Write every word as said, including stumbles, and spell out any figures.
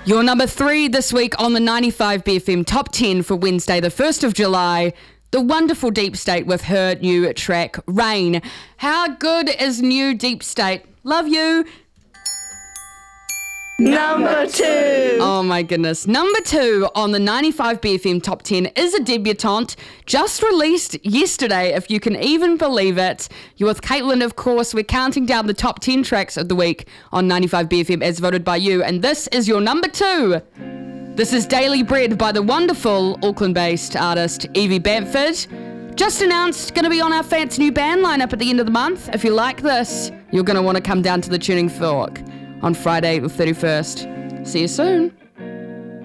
Your number three this week on the ninety-five B F M Top ten for Wednesday, the first of July. The wonderful Deep State with her new track, Rain. How good is new Deep State? Love you. Number two. Oh my goodness. Number two on the ninety-five B F M Top ten is a debutante just released yesterday, if you can even believe it. You're with Caitlin, of course. We're counting down the top ten tracks of the week on ninety-five B F M as voted by you. And this is your number two. This is Daily Bread by the wonderful Auckland-based artist Evie Bamford. Just announced, going to be on our fancy new band lineup at the end of the month. If you like this, you're going to want to come down to the Tuning Fork on Friday the thirty-first. See you soon.